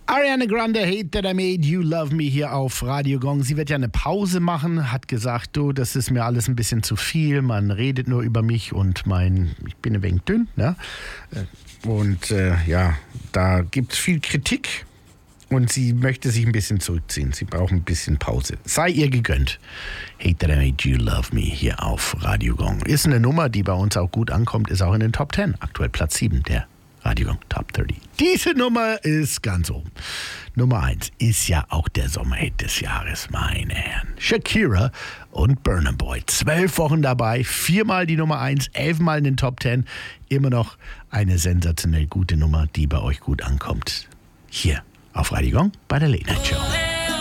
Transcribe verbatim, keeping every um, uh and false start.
Ariana Grande, Hate That I Made You Love Me hier auf Radio Gong. Sie wird ja eine Pause machen, hat gesagt, du, das ist mir alles ein bisschen zu viel, man redet nur über mich und mein, ich bin ein wenig dünn, ne? Und äh, ja, da gibt es viel Kritik und sie möchte sich ein bisschen zurückziehen. Sie braucht ein bisschen Pause. Sei ihr gegönnt. Hate That I Made You Love Me hier auf Radio Gong. Ist eine Nummer, die bei uns auch gut ankommt, ist auch in den Top zehn. Aktuell Platz sieben der Radio Gong Top dreißig. Diese Nummer ist ganz oben. Nummer eins ist ja auch der Sommerhit des Jahres, meine Herren. Shakira und Burna Boy. Zwölf Wochen dabei, viermal die Nummer eins, elfmal in den Top zehn. Immer noch eine sensationell gute Nummer, die bei euch gut ankommt. Hier auf Radio Gong bei der Late Night Show.